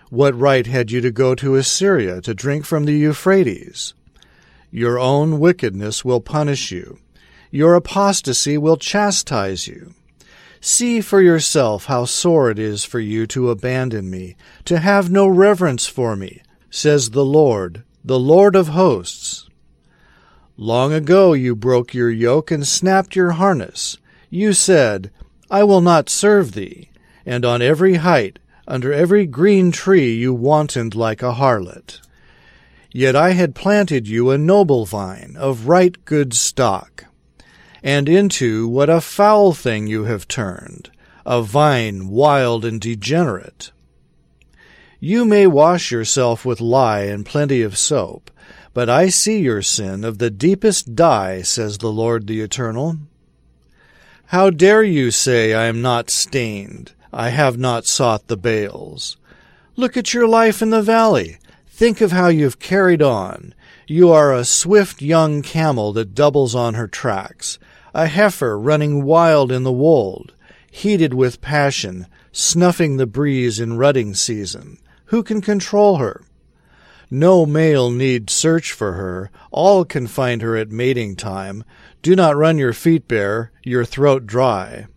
What right had you to go to Assyria to drink from the Euphrates? Your own wickedness will punish you. Your apostasy will chastise you. See for yourself how sore it is for you to abandon me, to have no reverence for me, says the Lord of hosts. Long ago you broke your yoke and snapped your harness. You said, I will not serve thee, and on every height, under every green tree you wantoned like a harlot. Yet I had planted you a noble vine of right good stock. And into what a foul thing you have turned, a vine wild and degenerate. You may wash yourself with lye and plenty of soap, but I see your sin of the deepest dye, says the Lord the Eternal. How dare you say I am not stained, I have not sought the Baals? Look at your life in the valley. Think of how you've carried on. You are a swift young camel that doubles on her tracks, a heifer running wild in the wold, heated with passion, snuffing the breeze in rutting season. Who can control her? No male need search for her. All can find her at mating time. Do not run your feet bare, your throat dry.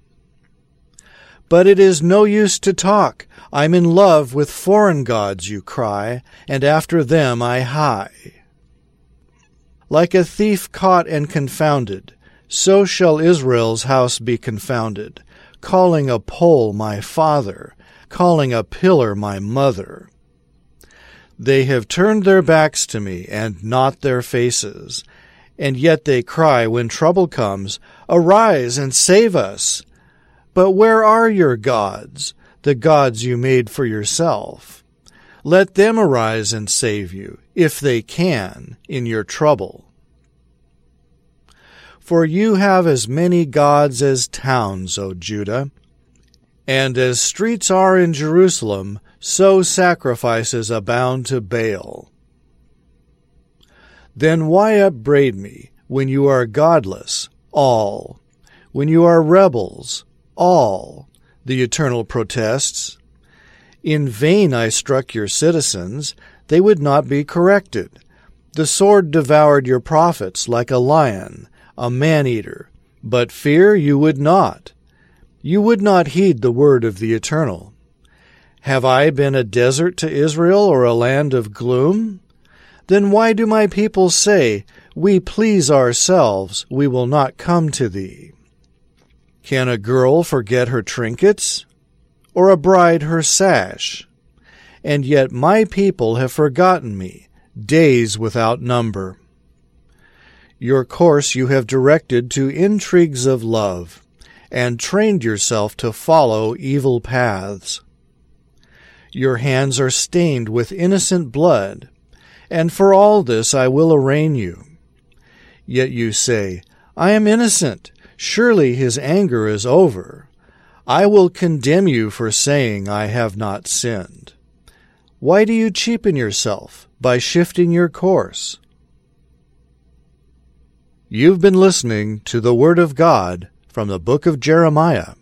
But it is no use to talk. I'm in love with foreign gods, you cry, and after them I hie. Like a thief caught and confounded, so shall Israel's house be confounded, calling a pole my father, calling a pillar my mother. They have turned their backs to me, and not their faces, and yet they cry when trouble comes, Arise and save us! But where are your gods, the gods you made for yourself? Let them arise and save you, if they can, in your trouble. For you have as many gods as towns, O Judah, and as streets are in Jerusalem, so sacrifices abound to Baal. Then why upbraid me when you are godless, all, when you are rebels, all, the Eternal protests? In vain I struck your citizens, they would not be corrected. The sword devoured your prophets like a lion, a man-eater, but fear you would not. You would not heed the word of the Eternal. Have I been a desert to Israel or a land of gloom? Then why do my people say, We please ourselves, we will not come to thee? Can a girl forget her trinkets, or a bride her sash? And yet my people have forgotten me, days without number. Your course you have directed to intrigues of love, and trained yourself to follow evil paths. Your hands are stained with innocent blood, and for all this I will arraign you. Yet you say, I am innocent, surely his anger is over. I will condemn you for saying I have not sinned. Why do you cheapen yourself by shifting your course? You've been listening to the Word of God from the book of Jeremiah.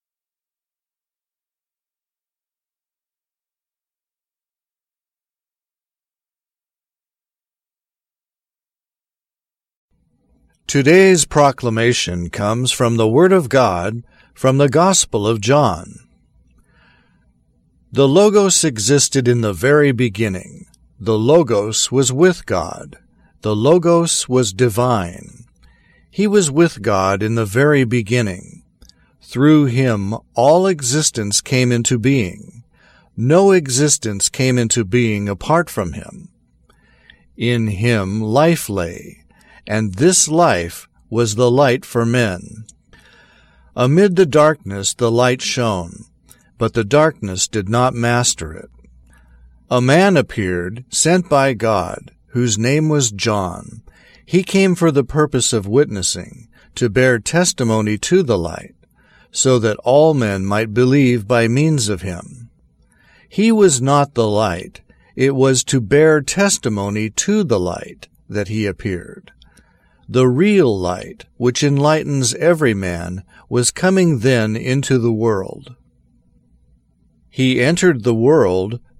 Today's proclamation comes from the Word of God from the Gospel of John. The Logos existed in the very beginning. The Logos was with God. The Logos was divine. He was with God in the very beginning. Through him all existence came into being. No existence came into being apart from him. In him life lay, and this life was the light for men. Amid the darkness the light shone, but the darkness did not master it. A man appeared, sent by God, whose name was John. He came for the purpose of witnessing, to bear testimony to the light, so that all men might believe by means of him. He was not the light, it was to bear testimony to the light that he appeared. The real light, which enlightens every man, was coming then into the world. He entered the world,